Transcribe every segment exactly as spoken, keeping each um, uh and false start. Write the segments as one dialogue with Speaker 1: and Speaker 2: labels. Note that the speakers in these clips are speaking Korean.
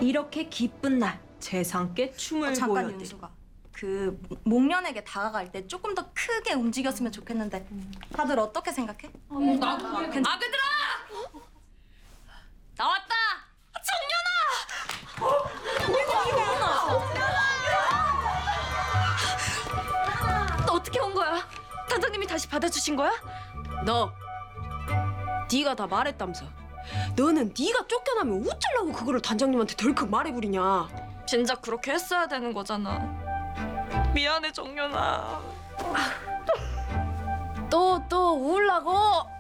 Speaker 1: 이렇게 기쁜 날 재상께 춤을
Speaker 2: 어, 잠깐
Speaker 1: 보여드리.
Speaker 2: 윤수가. 그 목련에게 다가갈 때 조금 더 크게 움직였으면 좋겠는데 다들 어떻게 생각해?
Speaker 3: 나 괜찮... 아그들아! 나왔다! 정연아! 너 어떻게 온 거야? 단장님이 다시 받아주신 거야?
Speaker 4: 너 네가 다 말했다면서. 너는 네가 쫓겨나면 어쩌려고 그거를 단장님한테 덜컥 말해버리냐.
Speaker 3: 진작 그렇게 했어야 되는 거잖아. 미안해 정연아.
Speaker 4: 또 또 우울라고?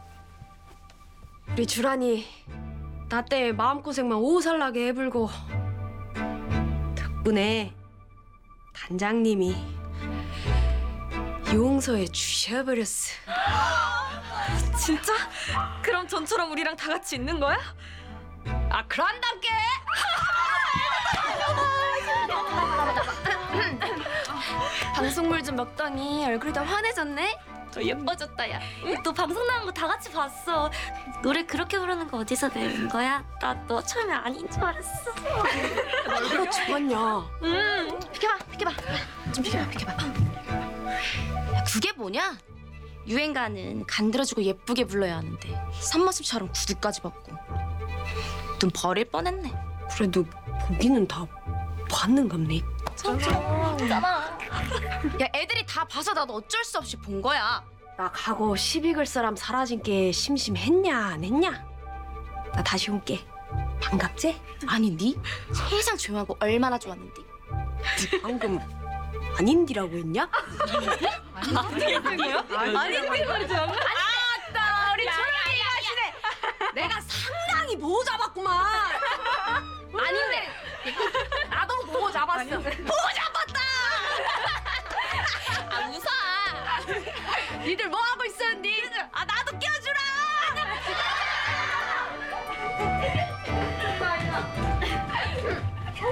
Speaker 4: 우리 주란이 나 때문에 마음고생만 오살나게 해불고 덕분에 단장님이 용서해 주셔버렸어.
Speaker 3: 진짜? 그럼 전처럼 우리랑 다 같이 있는 거야? 아 그런단께!
Speaker 5: 방송물 좀 먹더니 얼굴이 더 환해졌네?
Speaker 3: 더 예뻐졌다 야.
Speaker 5: 너 방송 나온 거 다 같이 봤어. 노래 그렇게 부르는 거 어디서 배운 거야? 나 너 처음에 아닌 줄 알았어.
Speaker 4: 얼굴 좋았냐?
Speaker 5: 음, 비켜봐, 비켜봐. 좀 비켜봐, 비켜봐. 야, 그게 뭐냐? 유행가는 간들어주고 예쁘게 불러야 하는데 산모습처럼 구두까지 벗고 눈 버릴 뻔했네.
Speaker 4: 그래도 보기는 다 봤는갑네.
Speaker 5: 잖아. 야, 애들이 다 봐서 나도 어쩔 수 없이 본 거야.
Speaker 4: 나 가고 시비 걸 사람 사라진 게 심심했냐 안 했냐? 나 다시 올게. 반갑지?
Speaker 5: 아니, 니 세상 조용하고 얼마나 좋았는데.
Speaker 4: 니 방금 아닌디라고 했냐?
Speaker 3: 아닌데 말이지.
Speaker 4: 아따 우리 조용히 가시네. 내가 상당히 보호 잡았구만. 아닌데 나도 보호 잡았어. 보호 잡았다.
Speaker 5: 아, 웃어.
Speaker 4: 니들 뭐 하고 있었는디?